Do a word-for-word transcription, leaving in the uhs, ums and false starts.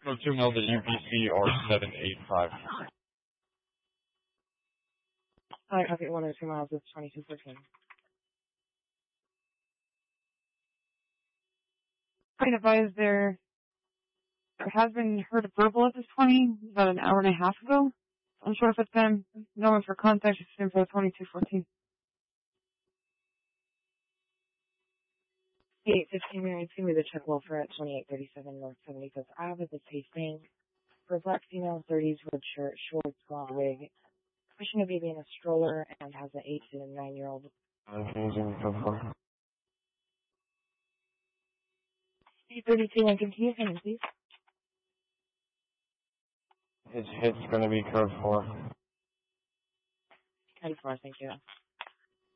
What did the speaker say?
Code two Melda U B C R seven eight five. Hi, copy one or two miles with twenty-two fourteen. Quite advised there, there has been heard of verbal at this twenty about an hour and a half ago. I'm sure if it's been no one for contact, it's info twenty-two fourteen. Hey, fifteen minutes, give me the check welfare at twenty-eight thirty-seven North seventy-fifth Ave at the Hastings. For a black female, thirties, red shirt, shorts, blonde wig, pushing a baby in a stroller, and has an eight to nine year old. eight thirty-two Lincoln, can you hang in, please? It's, it's gonna be code four. ten four, thank you.